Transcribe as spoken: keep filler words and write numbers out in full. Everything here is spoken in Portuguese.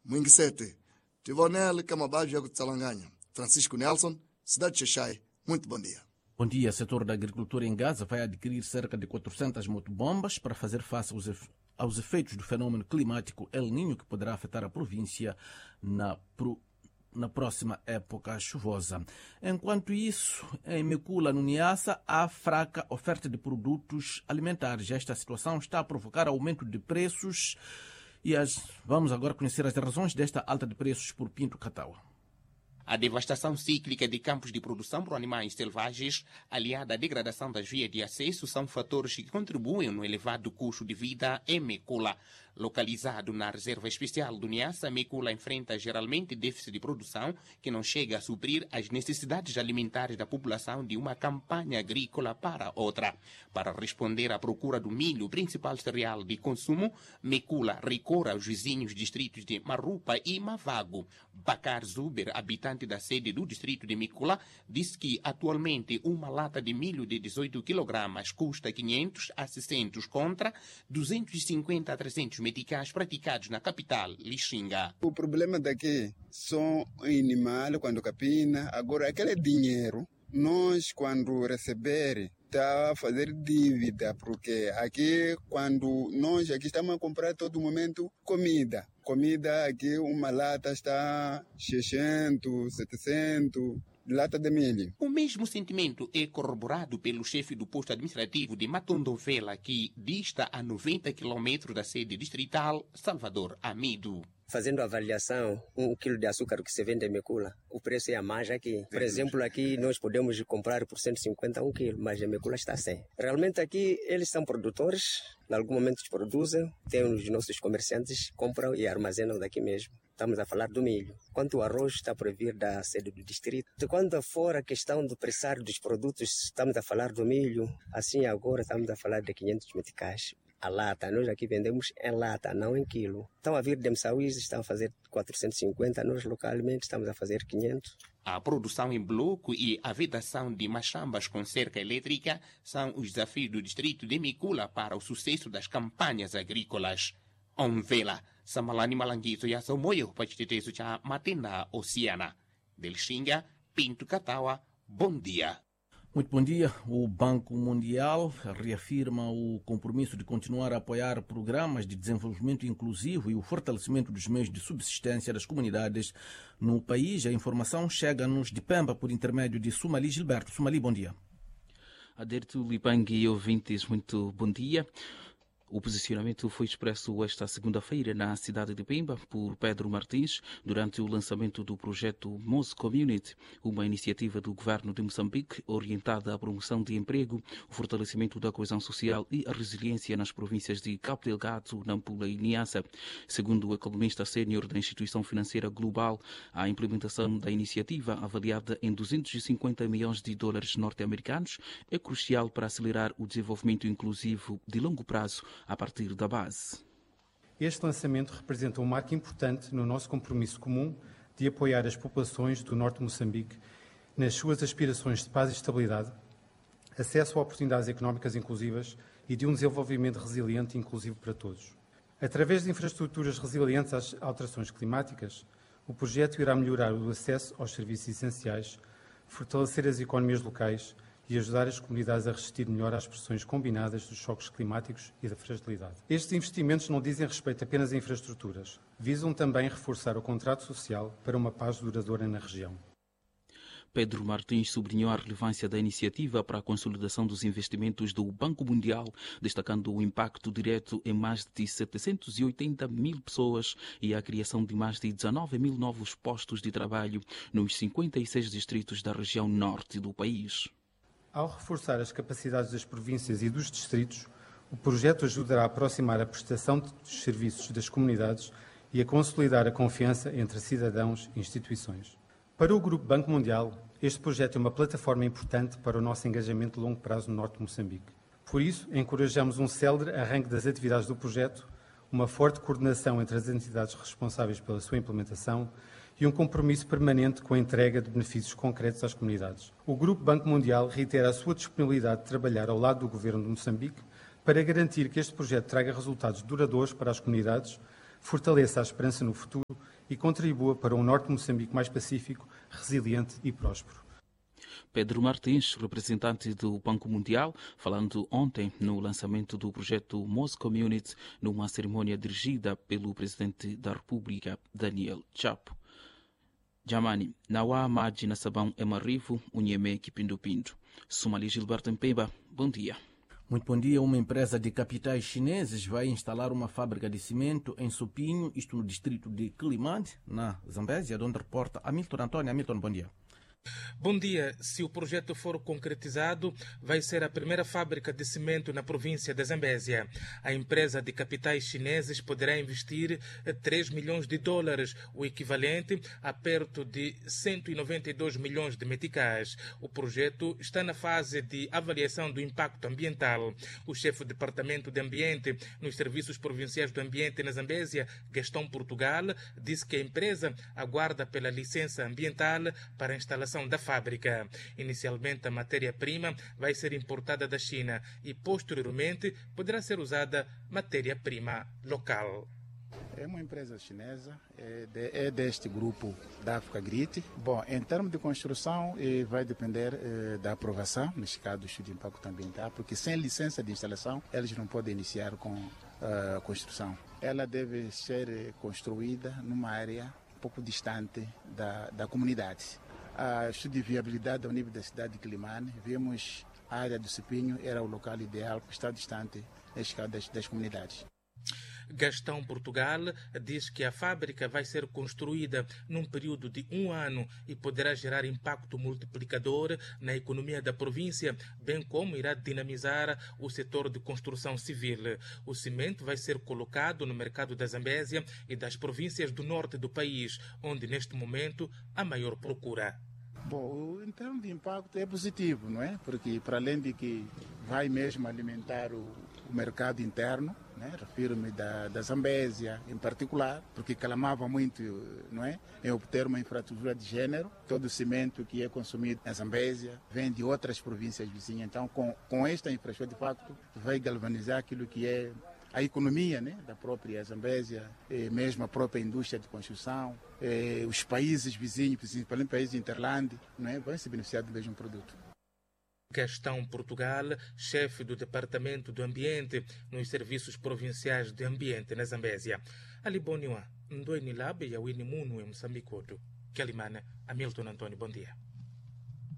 Mwingisete, Tivonel Camabajo de Salanganya, Francisco Nelson, cidade de Xaxai. Muito bom dia. Bom dia. O setor da agricultura em Gaza vai adquirir cerca de quatrocentas motobombas para fazer face aos, efe... aos efeitos do fenômeno climático El Niño, que poderá afetar a província na, pro... na próxima época chuvosa. Enquanto isso, em Mekula, no Niassa, há fraca oferta de produtos alimentares. Esta situação está a provocar aumento de preços e as... vamos agora conhecer as razões desta alta de preços por Pinto Katawa. A devastação cíclica de campos de produção por animais selvagens, aliada à degradação das vias de acesso, são fatores que contribuem no elevado custo de vida em Mekula. Localizado na reserva especial do Niassa, Mekula enfrenta geralmente déficit de produção que não chega a suprir as necessidades alimentares da população de uma campanha agrícola para outra. Para responder à procura do milho, principal cereal de consumo, Mekula recorre aos vizinhos distritos de Marupa e Mavago. Bakar Zuber, habitante da sede do distrito de Mekula, diz que atualmente uma lata de milho de dezoito quilogramas custa quinhentos a seiscentos contra duzentos e cinquenta a trezentos meticais praticados na capital, Lixinga. O problema daqui são animais quando capina. Agora, aquele dinheiro, nós quando receber, está a fazer dívida, porque aqui, quando nós aqui estamos a comprar todo momento comida. Comida aqui, uma lata está seiscentos, setecentos... lata de milho. O mesmo sentimento é corroborado pelo chefe do posto administrativo de Matondovela, que dista a noventa quilômetros da sede distrital, Salvador Amido. Fazendo a avaliação, um quilo de açúcar que se vende em Mekula, o preço é a mais aqui. Por exemplo, aqui nós podemos comprar por cento e cinquenta um quilo, mas em Mekula está cem. Realmente aqui eles são produtores, em algum momento produzem, tem os nossos comerciantes, compram e armazenam daqui mesmo. Estamos a falar do milho. Quanto o arroz está por vir da sede do distrito. De quando for a questão do preço dos produtos, estamos a falar do milho. Assim agora estamos a falar de quinhentos meticais. A lata, nós aqui vendemos em lata, não em quilo. Estão a vir de Msauís, estão a fazer quatrocentos e cinquenta, nós localmente estamos a fazer quinhentos. A produção em bloco e a vedação de machambas com cerca elétrica são os desafios do distrito de Mekula para o sucesso das campanhas agrícolas. Onvela, Samalani Malanguizo e Asomoyo, Pachiteteso cha Matena Oceana. Del Xinga, Pinto Katawa, bom dia. Muito bom dia. O Banco Mundial reafirma o compromisso de continuar a apoiar programas de desenvolvimento inclusivo e o fortalecimento dos meios de subsistência das comunidades no país. A informação chega-nos de Pemba por intermédio de Sumali Gilberto. Sumali, bom dia. Aderto Libangue e ouvintes, muito bom dia. O posicionamento foi expresso esta segunda-feira na cidade de Pemba por Pedro Martins durante o lançamento do projeto Mos Community, uma iniciativa do governo de Moçambique orientada à promoção de emprego, o fortalecimento da coesão social e a resiliência nas províncias de Cabo Delgado, Nampula e Niassa. Segundo o economista sénior da instituição financeira global, a implementação da iniciativa, avaliada em duzentos e cinquenta milhões de dólares norte-americanos, é crucial para acelerar o desenvolvimento inclusivo de longo prazo a partir da base. Este lançamento representa um marco importante no nosso compromisso comum de apoiar as populações do norte de Moçambique nas suas aspirações de paz e estabilidade, acesso a oportunidades económicas inclusivas e de um desenvolvimento resiliente e inclusivo para todos. Através de infraestruturas resilientes às alterações climáticas, o projeto irá melhorar o acesso aos serviços essenciais, fortalecer as economias locais e ajudar as comunidades a resistir melhor às pressões combinadas dos choques climáticos e da fragilidade. Estes investimentos não dizem respeito apenas a infraestruturas, visam também reforçar o contrato social para uma paz duradoura na região. Pedro Martins sublinhou a relevância da iniciativa para a consolidação dos investimentos do Banco Mundial, destacando o impacto direto em mais de setecentos e oitenta mil pessoas e a criação de mais de dezanove mil novos postos de trabalho nos cinquenta e seis distritos da região norte do país. Ao reforçar as capacidades das províncias e dos distritos, o projeto ajudará a aproximar a prestação dos serviços das comunidades e a consolidar a confiança entre cidadãos e instituições. Para o Grupo Banco Mundial, este projeto é uma plataforma importante para o nosso engajamento de longo prazo no norte de Moçambique. Por isso, encorajamos um célere arranque das atividades do projeto, uma forte coordenação entre as entidades responsáveis pela sua implementação e um compromisso permanente com a entrega de benefícios concretos às comunidades. O Grupo Banco Mundial reitera a sua disponibilidade de trabalhar ao lado do Governo de Moçambique para garantir que este projeto traga resultados duradouros para as comunidades, fortaleça a esperança no futuro e contribua para um norte de Moçambique mais pacífico, resiliente e próspero. Pedro Martins, representante do Banco Mundial, falando ontem no lançamento do projeto Moz Community, numa cerimônia dirigida pelo Presidente da República, Daniel Chapo. Jamani, Nawa Maji na Sabão Emarivo, Unheme Kipindupindu. Sumali Gilberto Mpeba, bom dia. Muito bom dia. Uma empresa de capitais chineses vai instalar uma fábrica de cimento em Supinho, isto no distrito de Quilimane, na Zambésia, de onde reporta Hamilton Antônio. Hamilton, bom dia. Bom dia. Se o projeto for concretizado, vai ser a primeira fábrica de cimento na província da Zambésia. A empresa de capitais chineses poderá investir três milhões de dólares, o equivalente a perto de cento e noventa e dois milhões de meticais. O projeto está na fase de avaliação do impacto ambiental. O chefe do Departamento de Ambiente nos Serviços Provinciais do Ambiente na Zambésia, Gastão Portugal, disse que a empresa aguarda pela licença ambiental para a instalação da fábrica. Inicialmente, a matéria-prima vai ser importada da China e, posteriormente, poderá ser usada matéria-prima local. É uma empresa chinesa, é, de, é deste grupo da África Grit. Bom, em termos de construção, eh, vai depender eh, da aprovação, neste caso do estudo de impacto ambiental, porque sem licença de instalação, eles não podem iniciar com a uh, construção. Ela deve ser construída numa área um pouco distante da, da comunidade. A estudo de viabilidade ao nível da cidade de Quilimane, vimos a área do Supinho era o local ideal para estar distante das, das comunidades. Gastão Portugal diz que a fábrica vai ser construída num período de um ano e poderá gerar impacto multiplicador na economia da província, bem como irá dinamizar o setor de construção civil. O cimento vai ser colocado no mercado da Zambésia e das províncias do norte do país, onde neste momento há maior procura. Bom, em termos de impacto é positivo, não é? Porque para além de que vai mesmo alimentar o, o mercado interno, né? Refiro-me da, da Zambésia em particular, porque clamava muito, não é? Em obter uma infraestrutura de gênero. Todo o cimento que é consumido na Zambésia vem de outras províncias vizinhas. Então, com, com esta infraestrutura, de facto, vai galvanizar aquilo que é a economia, né, da própria Zambésia, eh, mesmo a própria indústria de construção, eh, os países vizinhos, principalmente países de Interlândia, né, vão se beneficiar do mesmo produto. Gastão Portugal, chefe do Departamento do Ambiente nos Serviços Provinciais de Ambiente na Zambésia. Aliboniwa, Ndoini Lab e Awini Munu em Moçambique. Quilimane, Hamilton Antônio, bom dia.